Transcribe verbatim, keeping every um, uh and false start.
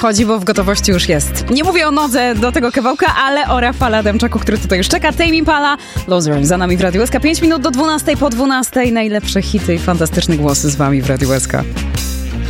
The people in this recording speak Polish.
chodzi, bo w gotowości już jest. Nie mówię o nodze do tego kawałka, ale o Rafale Adamczaku, który tutaj już czeka. Tame Impala, Loser za nami w Radiu S K. pięć minut do dwunastej, po dwunastej najlepsze hity i fantastyczne głosy z wami w Radiu S K.